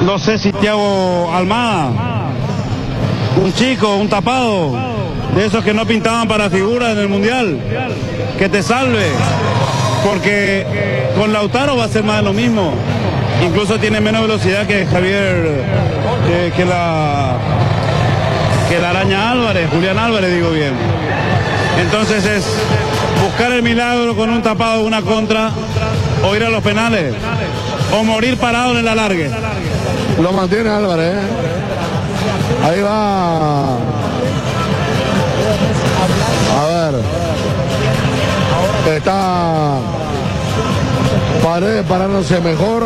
No sé si Thiago Almada, un chico, un tapado, de esos que no pintaban para figuras en el Mundial, que te salve, porque con Lautaro va a ser más de lo mismo. Incluso tiene menos velocidad que Javier, que la Araña Álvarez, Julián Álvarez, digo bien. Entonces es buscar el milagro con un tapado, una contra, o ir a los penales, o morir parado en el alargue. Lo mantiene Álvarez, ¿eh? Ahí va. A ver. Está Paredes parándose mejor.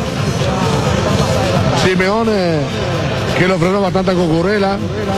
Simeone, que lo frenó bastante a Cucurella.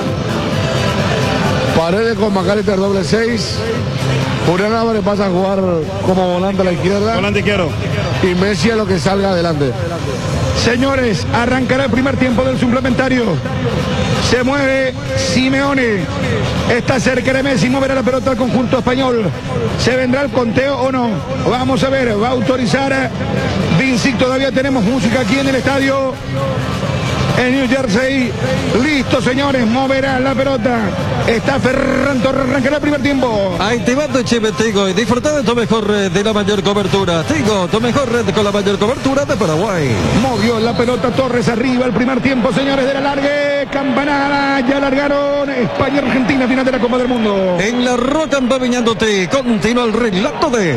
Paredes con McAllister doble 6. Julián Álvarez pasa a jugar como volante a la izquierda. Volante izquierdo. Y Messi a lo que salga adelante. Señores, arrancará el primer tiempo del suplementario. Se mueve Simeone. Está cerca de Messi, moverá la pelota al conjunto español. ¿Se vendrá el conteo o no? Vamos a ver, va a autorizar Vinci. Todavía tenemos música aquí en el estadio en New Jersey. Listo, señores, moverá la pelota. Está Ferran Torres, arrancará el primer tiempo. Activando Chip Tigo y disfruta de tu mejor red de la mayor cobertura. Tigo, tu mejor red con la mayor cobertura de Paraguay. Movió la pelota Torres arriba el primer tiempo, señores, de la largue. Campanada, ya largaron España-Argentina, final de la Copa del Mundo. En la Roca empaviñándote, continúa el relato de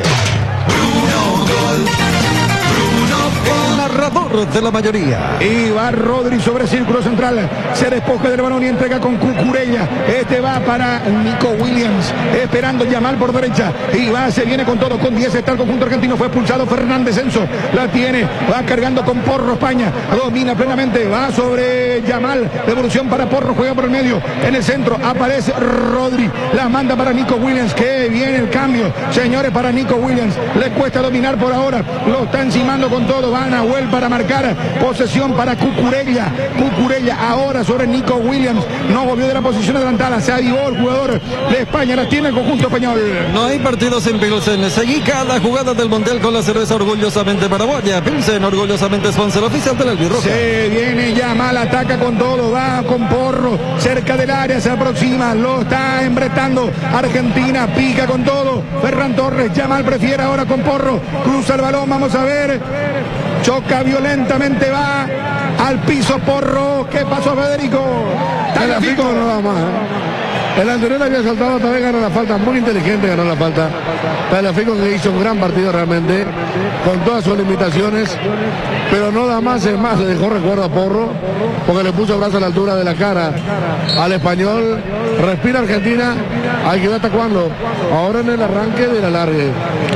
el narrador de la mayoría. Y va Rodri sobre círculo central. Se despoja del balón y entrega con Cucurella. Este va para Nico Williams. Esperando Yamal por derecha. Y va, se viene con todo. Con 10 está el conjunto argentino. Fue expulsado Fernández Enzo. La tiene. Va cargando con Porro España. Domina plenamente. Va sobre Yamal. Devolución para Porro. Juega por el medio. En el centro aparece Rodri. La manda para Nico Williams. Que viene el cambio. Señores, para Nico Williams. Le cuesta dominar por ahora. Lo está encimando con todo. Van a Nahuel para marcar. Posesión para Cucurella. Cucurella ahora sobre Nico Williams. No volvió de la posición adelantada. Se avivó el jugador de España. La tiene el conjunto español. No hay partidos sin Pilsen. Seguí cada jugada del Mundial con la cerveza orgullosamente paraguaya. Pilsen, orgullosamente sponsor oficial del Albirroja. Se viene Yamal, ataca con todo. Va con Porro. Cerca del área, se aproxima. Lo está embretando Argentina. Pica con todo. Ferran Torres. Yamal prefiere ahora con Porro. Cruza el balón. Vamos a ver. Choca violentamente, va al piso Porro. ¿Qué pasó, Federico? Tagliafico no va más, ¿eh? El anterior había saltado, también ganó la falta, muy inteligente ganó la falta. Tagliafico, que hizo un gran partido realmente, con todas sus limitaciones, pero no da más, es más, le dejó recuerdo a Porro, porque le puso el brazo a la altura de la cara al español. Respira Argentina, hay que ver hasta cuándo. Ahora en el arranque de la largue.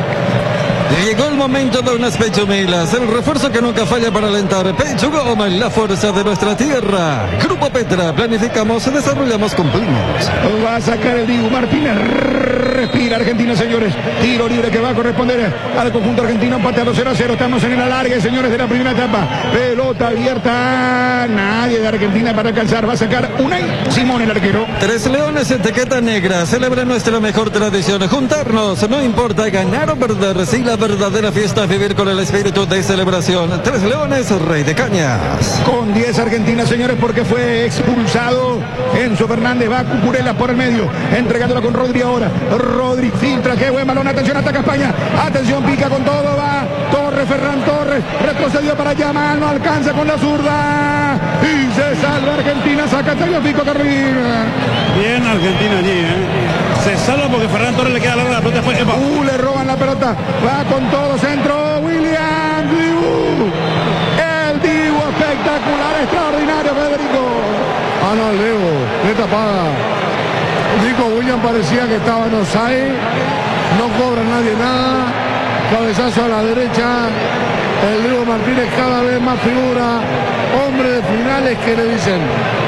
Llegó el momento de unas pechumilas, el refuerzo que nunca falla para alentar. Pechugoma, la fuerza de nuestra tierra. Grupo Petra, planificamos, desarrollamos, cumplimos. Va a sacar el Dibu Martínez. Respira Argentina, señores. Tiro libre que va a corresponder al conjunto argentino. Pateado 0-0. Estamos en el alargue, señores, de la primera etapa. Pelota abierta. Nadie de Argentina para alcanzar. Va a sacar Unai Simón, el arquero. Tres Leones, etiqueta negra. Celebra nuestra mejor tradición. Juntarnos, no importa ganar o perder. Si la verdadera fiesta es vivir con el espíritu de celebración. Tres Leones, Rey de Cañas. Con 10 Argentina, señores, porque fue expulsado Enzo Fernández. Va Cucurella por el medio, entregándola con Rodri ahora. Rodri filtra, qué buen balón, atención, ataca España. Atención, pica con todo, va Torres, Ferran Torres. Retrocedió para Yamal, no alcanza con la zurda. Y se salva Argentina, saca Tagliafico Carril. Bien Argentina allí, Se salva porque Ferran Torres le queda larga la pelota. Después, le roban la pelota. Va con todo, centro, William Dibu. El Dibu espectacular, extraordinario, Federico. Ah, no, el Dibu, qué tapada. Nico William parecía que estaba en offside. No cobra nadie nada. Cabezazo a la derecha. El Dibu Martínez cada vez más figura. Hombre de finales, que le dicen.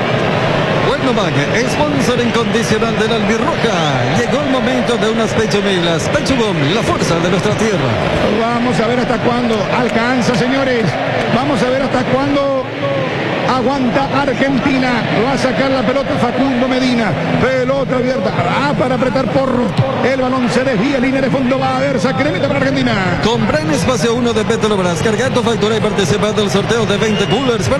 Novak, sponsor incondicional del Albirroja. Llegó el momento de unas pechumilas. Pechugom, la fuerza de nuestra tierra. Vamos a ver hasta cuándo alcanza, señores. Vamos a ver hasta cuándo aguanta Argentina. Va a sacar la pelota Facundo Medina. Pelota abierta. Para apretar Porro. El balón se desvía, línea de fondo. Va a haber saque de meta para Argentina. Compra en espacio 1 de Petrobras. Carga tu factura y participa del sorteo de 20 coolers.